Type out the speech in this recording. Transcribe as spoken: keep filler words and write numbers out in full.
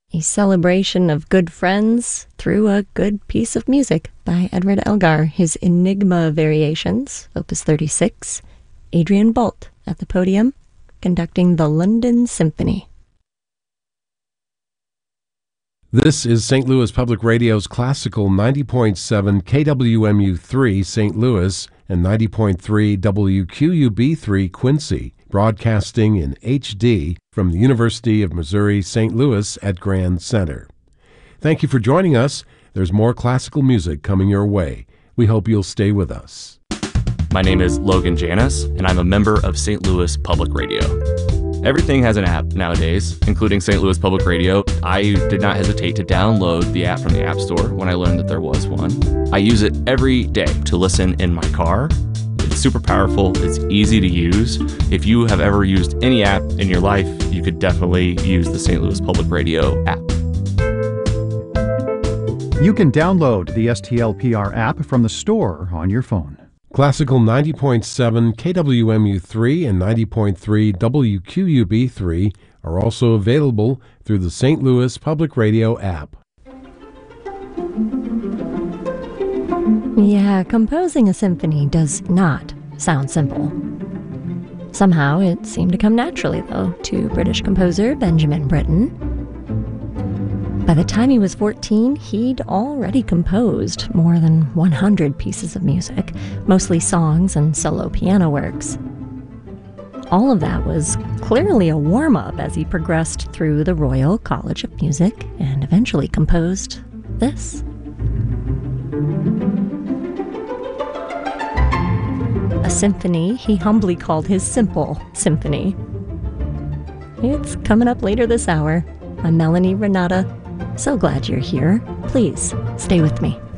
A celebration of good friends through a good piece of music by Edward Elgar, his Enigma Variations, Opus thirty-six, Adrian Bolt at the podium, conducting the London Symphony. This is Saint Louis Public Radio's Classical ninety point seven K W M U three Saint Louis and ninety point three W Q U B three Quincy, broadcasting in H D from the University of Missouri Saint Louis at Grand Center. Thank you for joining us. There's more classical music coming your way. We hope you'll stay with us. My name is Logan Janis, and I'm a member of Saint Louis Public Radio. Everything has an app nowadays, including Saint Louis Public Radio. I did not hesitate to download the app from the App Store when I learned that there was one. I use it every day to listen in my car. It's super powerful. It's easy to use. If you have ever used any app in your life, you could definitely use the Saint Louis Public Radio app. You can download the S T L P R app from the store on your phone. Classical ninety point seven K W M U three and ninety point three W Q U B three are also available through the Saint Louis Public Radio app. Yeah, composing a symphony does not sound simple. Somehow it seemed to come naturally, though, to British composer Benjamin Britten. By the time he was fourteen, he'd already composed more than one hundred pieces of music, mostly songs and solo piano works. All of that was clearly a warm-up as he progressed through the Royal College of Music and eventually composed this. A symphony he humbly called his simple symphony. It's coming up later this hour. I'm Melanie Renata. So glad you're here. Please stay with me.